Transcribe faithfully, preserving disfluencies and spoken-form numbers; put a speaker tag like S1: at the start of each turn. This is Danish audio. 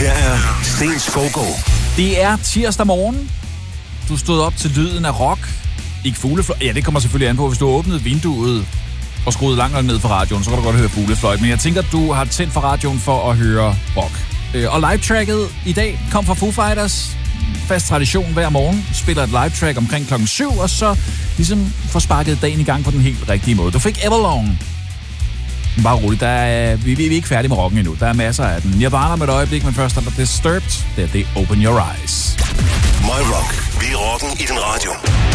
S1: Her er Sten Skovgaard.
S2: Det er tirsdag morgen. Du stod op til lyden af rock. Ikke fuglefløjt. Ja, det kommer selvfølgelig an på, hvis du har åbnet vinduet og skruet langt ned for radioen, så kan du godt høre fuglefløjt. Men jeg tænker, at du har tændt for radioen for at høre rock. Og live-tracket i dag kom fra Foo Fighters. Fast tradition hver morgen. Spiller et live-track omkring klokken syv, og så ligesom får sparket dagen i gang på den helt rigtige måde. Du fik Everlong. Bare roligt, der er, vi, vi er ikke færdige med rocken endnu. Der er masser af den. Jeg varmer med et øjeblik, men først er der Disturbed. Det er det Open Your Eyes.
S1: My Rock. Vi er rocken i den radio.